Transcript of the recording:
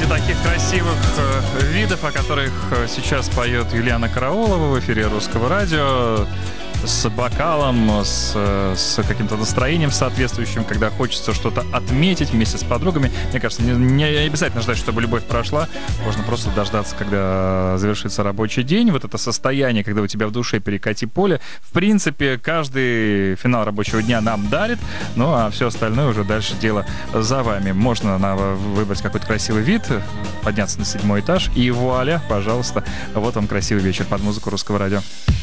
таких красивых видов, о которых сейчас поет Юлиана Караулова в эфире Русского радио, с бокалом, с каким-то настроением соответствующим, когда хочется что-то отметить вместе с подругами. Мне кажется, не обязательно ждать, чтобы любовь прошла. Можно просто дождаться, когда завершится рабочий день. Вот это состояние, когда у тебя в душе перекати поле, в принципе, каждый финал рабочего дня нам дарит. Ну, а все остальное уже дальше дело за вами. Можно выбрать какой-то красивый вид, подняться на 7-й этаж, и вуаля, пожалуйста, вот вам красивый вечер под музыку Русского радио.